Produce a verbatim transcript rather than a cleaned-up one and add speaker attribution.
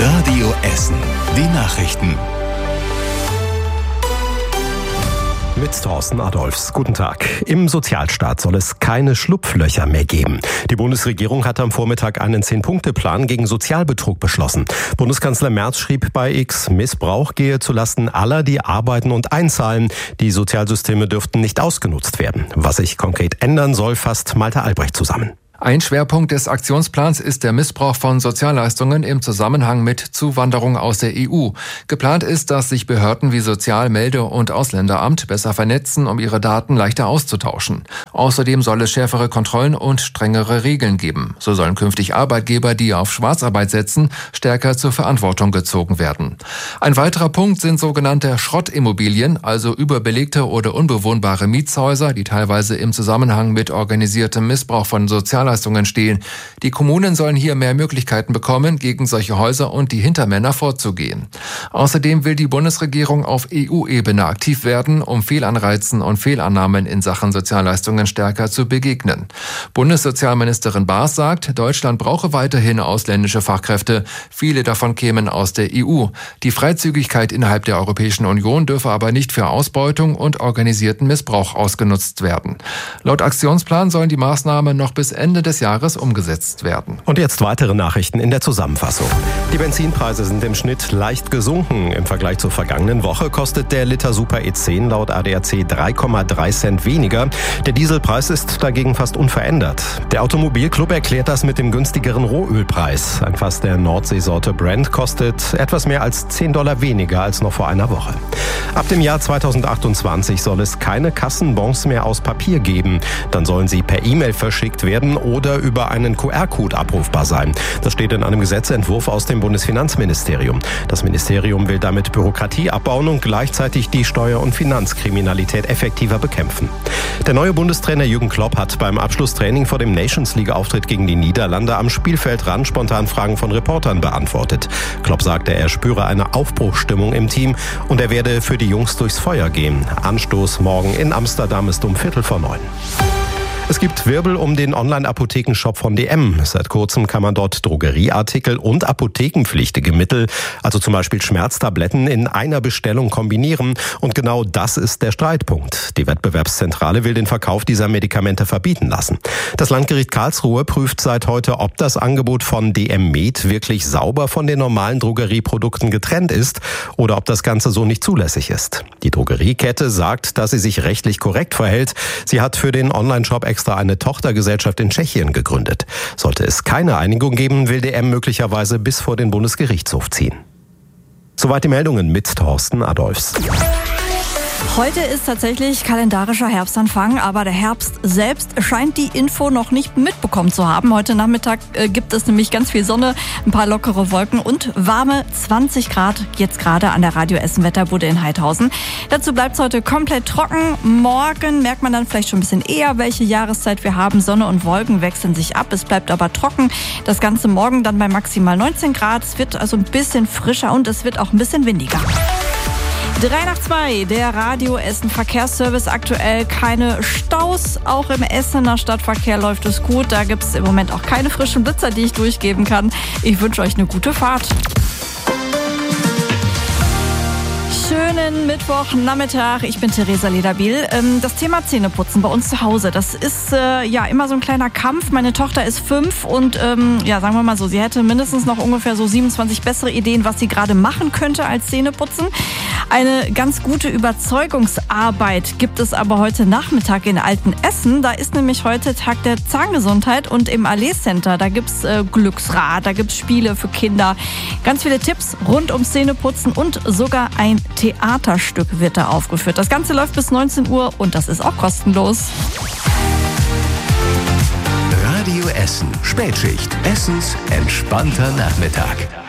Speaker 1: Radio Essen. Die Nachrichten.
Speaker 2: Mit Thorsten Adolfs. Guten Tag. Im Sozialstaat soll es keine Schlupflöcher mehr geben. Die Bundesregierung hat am Vormittag einen Zehn-Punkte-Plan gegen Sozialbetrug beschlossen. Bundeskanzler Merz schrieb bei X, Missbrauch gehe zulasten aller, die arbeiten und einzahlen. Die Sozialsysteme dürften nicht ausgenutzt werden. Was sich konkret ändern soll, fasst Malte Albrecht zusammen.
Speaker 3: Ein Schwerpunkt des Aktionsplans ist der Missbrauch von Sozialleistungen im Zusammenhang mit Zuwanderung aus der E U. Geplant ist, dass sich Behörden wie Sozialmelde- und Ausländeramt besser vernetzen, um ihre Daten leichter auszutauschen. Außerdem soll es schärfere Kontrollen und strengere Regeln geben. So sollen künftig Arbeitgeber, die auf Schwarzarbeit setzen, stärker zur Verantwortung gezogen werden. Ein weiterer Punkt sind sogenannte Schrottimmobilien, also überbelegte oder unbewohnbare Mietshäuser, die teilweise im Zusammenhang mit organisiertem Missbrauch von Sozialleistungen stehen. Die Kommunen sollen hier mehr Möglichkeiten bekommen, gegen solche Häuser und die Hintermänner vorzugehen. Außerdem will die Bundesregierung auf E U-Ebene aktiv werden, um Fehlanreizen und Fehlannahmen in Sachen Sozialleistungen stärker zu begegnen. Bundessozialministerin Baas sagt, Deutschland brauche weiterhin ausländische Fachkräfte. Viele davon kämen aus der E U. Die Freizügigkeit innerhalb der Europäischen Union dürfe aber nicht für Ausbeutung und organisierten Missbrauch ausgenutzt werden. Laut Aktionsplan sollen die Maßnahmen noch bis Ende des Jahres umgesetzt werden.
Speaker 2: Und jetzt weitere Nachrichten in der Zusammenfassung. Die Benzinpreise sind im Schnitt leicht gesunken. Im Vergleich zur vergangenen Woche kostet der Liter Super E zehn laut A D A C drei Komma drei Cent weniger. Der Dieselpreis ist dagegen fast unverändert. Der Automobilclub erklärt das mit dem günstigeren Rohölpreis. Ein Fass der Nordseesorte Brent kostet etwas mehr als zehn Dollar weniger als noch vor einer Woche. Ab dem Jahr zweitausendachtundzwanzig soll es keine Kassenbons mehr aus Papier geben. Dann sollen sie per E-Mail verschickt werden oder über einen Q R-Code abrufbar sein. Das steht in einem Gesetzentwurf aus dem Bundesfinanzministerium. Das Ministerium will damit Bürokratie abbauen und gleichzeitig die Steuer- und Finanzkriminalität effektiver bekämpfen. Der neue Bundestrainer Jürgen Klopp hat beim Abschlusstraining vor dem Nations-League-Auftritt gegen die Niederlande am Spielfeldrand spontan Fragen von Reportern beantwortet. Klopp sagte, er spüre eine Aufbruchsstimmung im Team und er werde für die Jungs durchs Feuer gehen. Anstoß morgen in Amsterdam ist um Viertel vor neun. Es gibt Wirbel um den Online-Apothekenshop von D M. Seit kurzem kann man dort Drogerieartikel und apothekenpflichtige Mittel, also zum Beispiel Schmerztabletten, in einer Bestellung kombinieren. Und genau das ist der Streitpunkt. Die Wettbewerbszentrale will den Verkauf dieser Medikamente verbieten lassen. Das Landgericht Karlsruhe prüft seit heute, ob das Angebot von D M Med wirklich sauber von den normalen Drogerieprodukten getrennt ist oder ob das Ganze so nicht zulässig ist. Die Drogeriekette sagt, dass sie sich rechtlich korrekt verhält. Sie hat für den Online-Shop extra eine Tochtergesellschaft in Tschechien gegründet. Sollte es keine Einigung geben, will D M möglicherweise bis vor den Bundesgerichtshof ziehen. Soweit die Meldungen mit Thorsten Adolfs.
Speaker 4: Heute ist tatsächlich kalendarischer Herbstanfang, aber der Herbst selbst scheint die Info noch nicht mitbekommen zu haben. Heute Nachmittag äh, gibt es nämlich ganz viel Sonne, ein paar lockere Wolken und warme zwanzig Grad jetzt gerade an der Radio Essen Wetterbude in Heidhausen. Dazu bleibt es heute komplett trocken. Morgen merkt man dann vielleicht schon ein bisschen eher, welche Jahreszeit wir haben. Sonne und Wolken wechseln sich ab, es bleibt aber trocken. Das Ganze morgen dann bei maximal neunzehn Grad. Es wird also ein bisschen frischer und es wird auch ein bisschen windiger. drei nach zwei, der Radio Essen Verkehrsservice. Aktuell keine Staus. Auch im Essener Stadtverkehr läuft es gut. Da gibt es im Moment auch keine frischen Blitzer, die ich durchgeben kann. Ich wünsche euch eine gute Fahrt. Schönen Mittwochnachmittag. Ich bin Theresa Lederbiel. Das Thema Zähneputzen bei uns zu Hause, das ist äh, ja immer so ein kleiner Kampf. Meine Tochter ist fünf und ähm, ja, sagen wir mal so, sie hätte mindestens noch ungefähr so siebenundzwanzig bessere Ideen, was sie gerade machen könnte als Zähneputzen. Eine ganz gute Überzeugungsarbeit gibt es aber heute Nachmittag in Altenessen. Da ist nämlich heute Tag der Zahngesundheit und im Allee Center, da gibt's äh, Glücksrad, da gibt's Spiele für Kinder. Ganz viele Tipps rund ums Zähneputzen und sogar ein Theaterstück wird da aufgeführt. Das Ganze läuft bis neunzehn Uhr und das ist auch kostenlos.
Speaker 1: Radio Essen. Spätschicht. Essens entspannter Nachmittag.